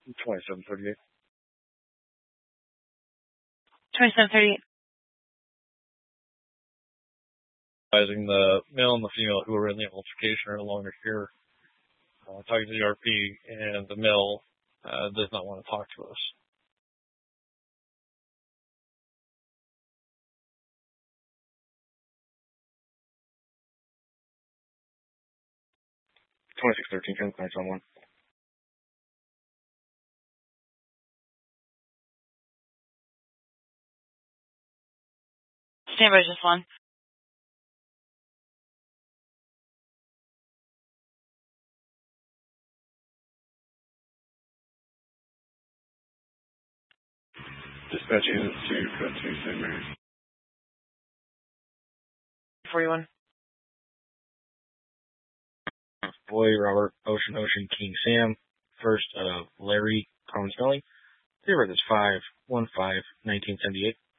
2738. 2738. Advising the male and the female who are in the altercation are no longer here. Talking to the RP, and the male does not want to talk to us. $2613, turn clients on 1. Stand by, just 1. Dispatch unit to St. Mary's. 41. Boy, Robert, Ocean, King Sam, first, Larry, common spelling. Zero is 515-1978.